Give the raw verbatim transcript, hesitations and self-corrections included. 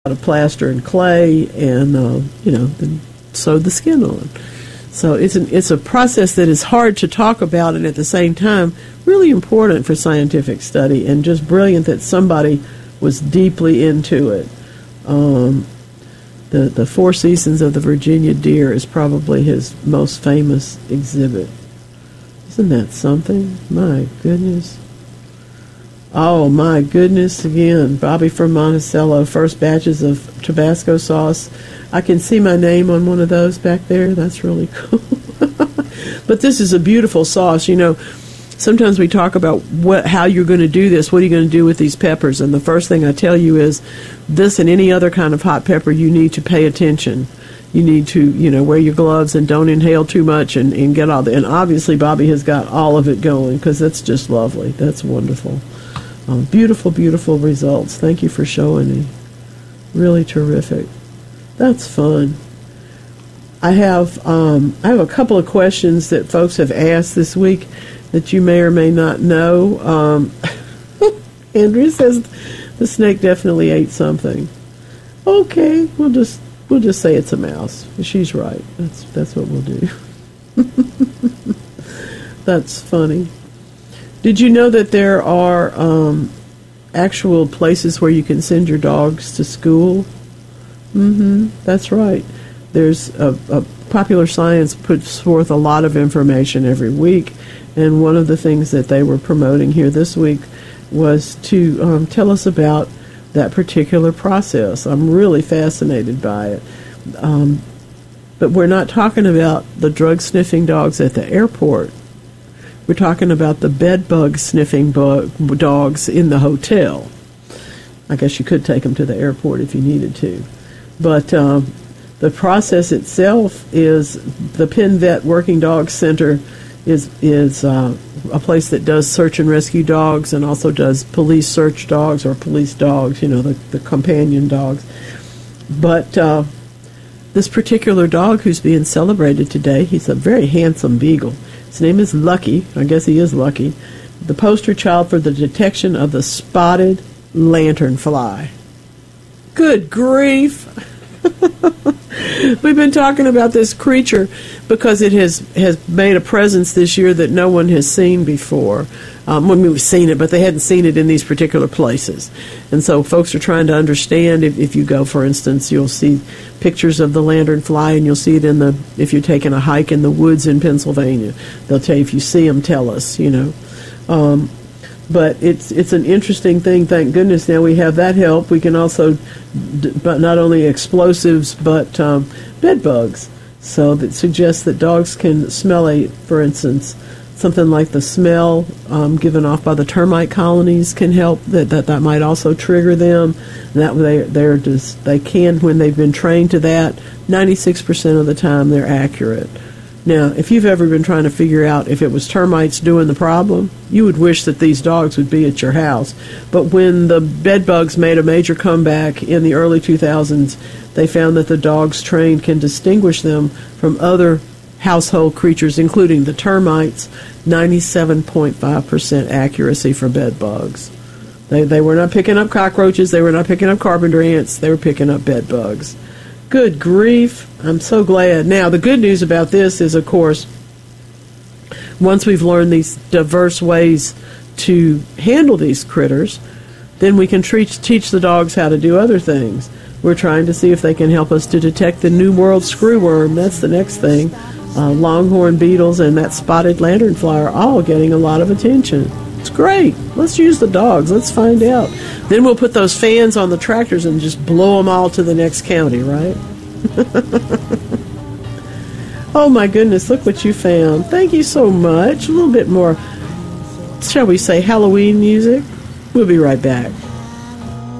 of plaster and clay, and uh, you know, then sewed the skin on. So it's an, it's a process that is hard to talk about, and at the same time really important for scientific study, and just brilliant that somebody was deeply into it. Um, the the Four Seasons of the Virginia Deer is probably his most famous exhibit. Isn't that something? My goodness. Oh, my goodness, again, Bobby from Monticello, first batches of Tabasco sauce. I can see my name on one of those back there. That's really cool. But this is a beautiful sauce. You know, sometimes we talk about what, how you're going to do this. What are you going to do with these peppers? And the first thing I tell you is this and any other kind of hot pepper, you need to pay attention. You need to, you know, wear your gloves and don't inhale too much and, and get all the... And obviously Bobby has got all of it going because that's just lovely. That's wonderful. Um, beautiful, beautiful results. Thank you for showing me. Really terrific. That's fun. I have um, I have a couple of questions that folks have asked this week that you may or may not know. Um, Andrea says the snake definitely ate something. Okay, we'll just we'll just say it's a mouse. She's right. That's that's what we'll do. That's funny. Did you know that there are um, actual places where you can send your dogs to school? Mm-hmm. That's right. There's a, a Popular Science puts forth a lot of information every week, and one of the things that they were promoting here this week was to um, tell us about that particular process. I'm really fascinated by it. Um, but we're not talking about the drug-sniffing dogs at the airport. We're talking about the bed bug sniffing bug dogs in the hotel. I guess you could take them to the airport if you needed to. But um, the process itself is the Penn Vet Working Dog Center is is uh, a place that does search and rescue dogs and also does police search dogs or police dogs, you know, the, the companion dogs. But uh, this particular dog who's being celebrated today, he's a very handsome beagle. His name is Lucky. I guess he is Lucky. The poster child for the detection of the spotted lanternfly. Good grief. We've been talking about this creature because it has, has made a presence this year that no one has seen before. Um, when we've seen it, but they hadn't seen it in these particular places. And so folks are trying to understand. If, if you go, for instance, you'll see pictures of the lanternfly, and you'll see it in the, if you're taking a hike in the woods in Pennsylvania. They'll tell you, if you see them, tell us, you know. Um, but it's it's an interesting thing. Thank goodness now we have that help. We can also, d- but not only explosives, but um, bed bugs. So that suggests that dogs can smell a, for instance, something like the smell um, given off by the termite colonies can help. That that, that might also trigger them. That they they're just they can, when they've been trained to that. ninety-six percent of the time they're accurate. Now, if you've ever been trying to figure out if it was termites doing the problem, you would wish that these dogs would be at your house. But when the bed bugs made a major comeback in the early two thousands, they found that the dogs trained can distinguish them from other household creatures, including the termites. Ninety-seven point five percent accuracy for bed bugs. They they were not picking up cockroaches. They were not picking up carpenter ants. They were picking up bed bugs. Good grief. I'm so glad. Now, the good news about this is, of course, once we've learned these diverse ways to handle these critters, then we can treat, teach the dogs how to do other things. We're trying to see if they can help us to detect the New World screwworm. That's the next thing. Uh, longhorn beetles and that spotted lanternfly are all getting a lot of attention. It's great. Let's use the dogs. Let's find out. Then we'll put those fans on the tractors and just blow them all to the next county, right? Oh, my goodness. Look what you found. Thank you so much. A little bit more, shall we say, Halloween music. We'll be right back.